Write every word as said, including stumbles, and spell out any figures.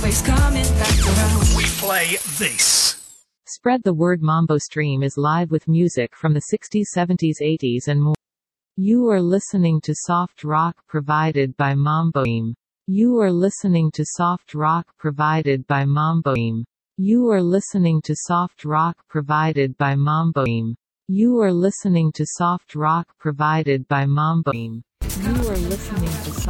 always coming back around. We play this. Spread the Word Mambo Stream is live with music from the sixties, seventies, eighties and more. You are listening to soft rock provided by Mambo Stream. You are listening to soft rock provided by Mambo Stream. You are listening to soft rock provided by Mambo Stream. You are listening to soft rock provided by Mambo Stream. You are listening to soft